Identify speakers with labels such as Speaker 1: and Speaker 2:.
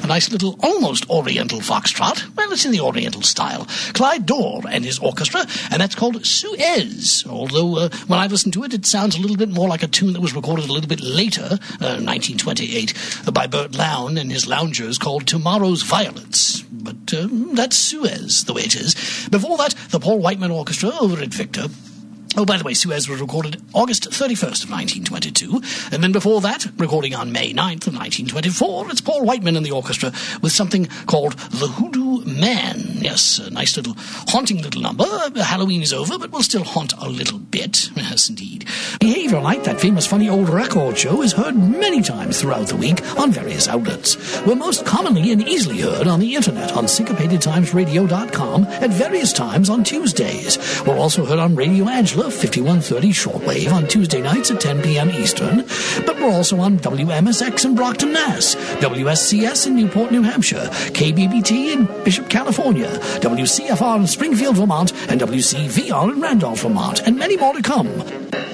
Speaker 1: a nice little almost Oriental foxtrot. Well, it's in the Oriental style. Clyde Dorr and his orchestra, and that's called Suez. Although when I listen to it, it sounds a little bit more like a tune that was recorded a little bit later, 1928, by Bert Lown and his Loungers, called Tomorrow's Violets. But that's Suez, the way it is. Before that, the Paul Whiteman Orchestra over at Victor. Oh, by the way, Suez was recorded August 31st of 1922, and then before that, recording on May 9th of 1924, it's Paul Whiteman and the orchestra with something called The Hoodoo Man. Yes, a nice little, haunting little number. Halloween is over, but will still haunt a little bit. Yes, indeed. Behavior Night, that famous funny old record show, is heard many times throughout the week on various outlets. We're most commonly and easily heard on the internet on syncopatedtimesradio.com at various times on Tuesdays. We're also heard on Radio Angela, 5130 shortwave on Tuesday nights at 10 p.m. Eastern, but we're also on WMSX in Brockton, Mass., WSCS in Newport, New Hampshire, KBBT in Bishop, California, WCFR in Springfield, Vermont, and WCVR in Randolph, Vermont, and many more to come.